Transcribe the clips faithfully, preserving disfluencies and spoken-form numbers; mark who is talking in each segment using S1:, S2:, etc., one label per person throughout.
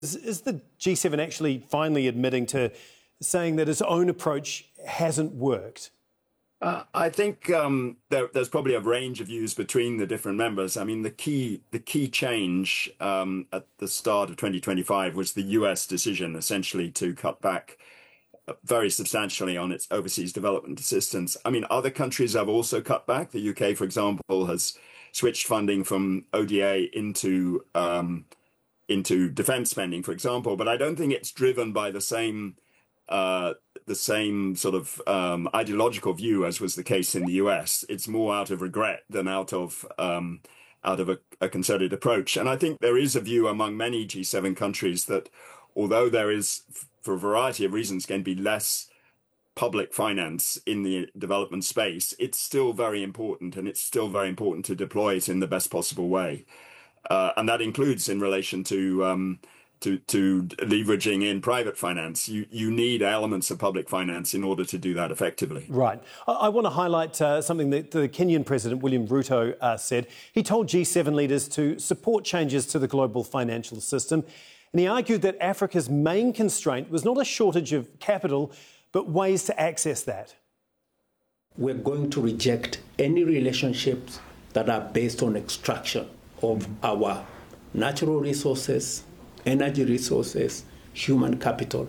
S1: Is, is the G seven actually finally admitting to saying that its own approach hasn't worked?
S2: Uh, I think um, there, there's probably a range of views between the different members. I mean, the key the key change um, at the start of twenty twenty-five was the U S decision, essentially, to cut back very substantially on its overseas development assistance. I mean, other countries have also cut back. The U K, for example, has switched funding from O D A into um, into defence spending, for example. But I don't think it's driven by the same uh, the same sort of um, ideological view as was the case in the U S. It's more out of regret than out of um, out of a, a concerted approach. And I think there is a view among many G seven countries that although there is, for a variety of reasons, going to be less public finance in the development space, it's still very important, and it's still very important to deploy it in the best possible way. Uh, and that includes in relation to um, to, to leveraging in private finance. You, you need elements of public finance in order to do that effectively.
S1: Right. I, I want to highlight uh, something that the Kenyan President, William Ruto, uh, said. He told G seven leaders to support changes to the global financial system. And he argued that Africa's main constraint was not a shortage of capital, but ways to access that.
S3: We're going to reject any relationships that are based on extraction of our natural resources, energy resources, human capital.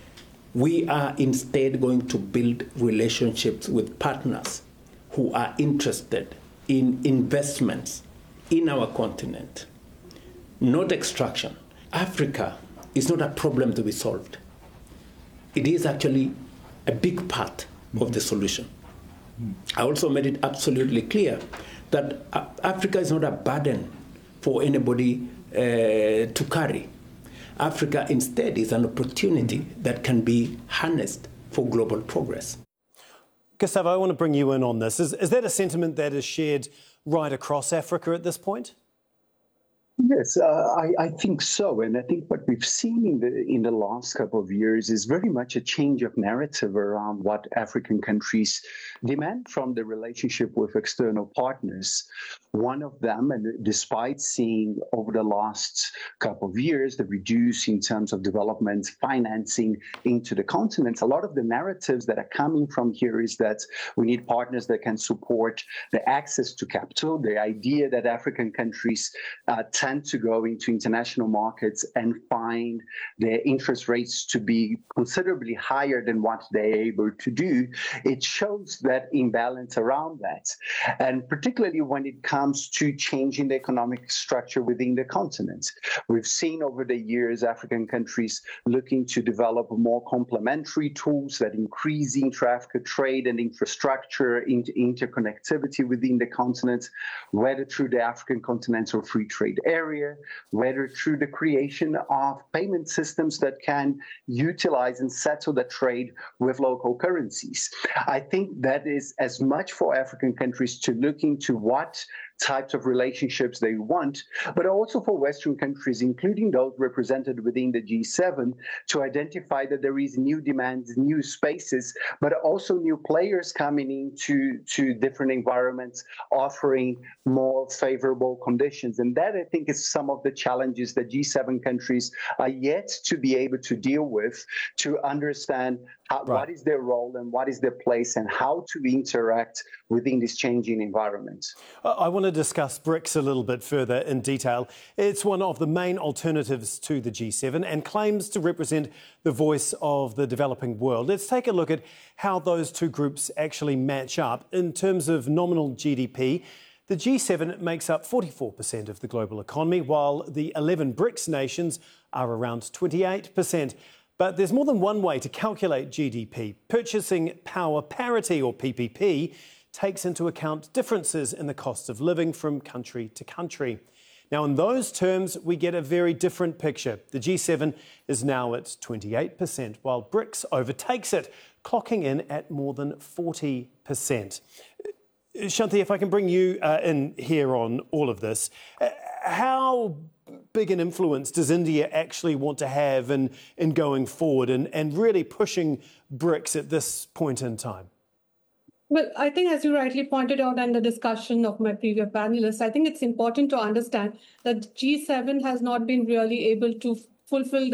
S3: We are instead going to build relationships with partners who are interested in investments in our continent, not extraction. Africa is not a problem to be solved. It is actually a big part mm-hmm. of the solution. Mm-hmm. I also made it absolutely clear that Africa is not a burden for anybody uh, to carry. Africa instead is an opportunity that can be harnessed for global progress.
S1: Gustavo, I want to bring you in on this. Is, is that a sentiment that is shared right across Africa at this point?
S4: Yes, uh, I, I think so. And I think what we've seen in the in the last couple of years is very much a change of narrative around what African countries demand from the relationship with external partners. One of them, and despite seeing over the last couple of years the reduce in terms of development financing into the continent, a lot of the narratives that are coming from here is that we need partners that can support the access to capital, the idea that African countries uh, tend to go into international markets and find their interest rates to be considerably higher than what they're able to do. It shows that imbalance around that. And particularly when it comes to changing the economic structure within the continent. We've seen over the years African countries looking to develop more complementary tools that increase intra-Africa trade and infrastructure into interconnectivity within the continent, whether through the African Continental Free Trade Area, whether through the creation of payment systems that can utilize and settle the trade with local currencies. I think that is as much for African countries to look into what types of relationships they want, but also for Western countries, including those represented within the G seven, to identify that there is new demands, new spaces, but also new players coming into to different environments, offering more favorable conditions. And that, I think, is some of the challenges that G seven countries are yet to be able to deal with, to understand how, right. what is their role and what is their place and how to interact within this changing environment.
S1: I want to discuss BRICS a little bit further in detail. It's one of the main alternatives to the G seven and claims to represent the voice of the developing world. Let's take a look at how those two groups actually match up. In terms of nominal G D P, the G seven makes up forty-four percent of the global economy, while the eleven BRICS nations are around twenty-eight percent. But there's more than one way to calculate G D P. Purchasing Power Parity, or P P P, takes into account differences in the cost of living from country to country. Now, in those terms, we get a very different picture. The G seven is now at twenty-eight percent, while BRICS overtakes it, clocking in at more than forty percent. Shanti, if I can bring you uh, in here on all of this, uh, how big an influence does India actually want to have in, in going forward and, and really pushing BRICS at this point in time?
S5: Well, I think, as you rightly pointed out in the discussion of my previous panelists, I think it's important to understand that G seven has not been really able to fulfill